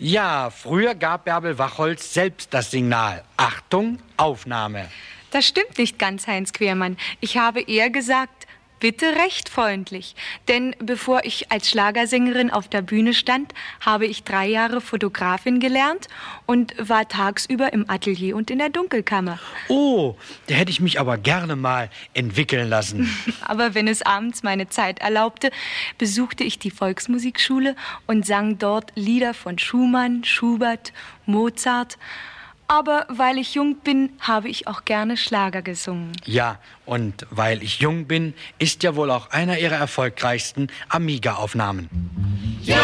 Ja, früher gab Bärbel Wachholz selbst das Signal. Achtung, Aufnahme. Das stimmt nicht ganz, Heinz Quermann. Ich habe eher gesagt, bitte recht freundlich. Denn bevor ich als Schlagersängerin auf der Bühne stand, habe ich 3 Jahre Fotografin gelernt und war tagsüber im Atelier und in der Dunkelkammer. Oh, da hätte ich mich aber gerne mal entwickeln lassen. Aber wenn es abends meine Zeit erlaubte, besuchte ich die Volksmusikschule und sang dort Lieder von Schumann, Schubert, Mozart. Aber weil ich jung bin, habe ich auch gerne Schlager gesungen. Ja, und weil ich jung bin, ist ja wohl auch einer ihrer erfolgreichsten Amiga-Aufnahmen.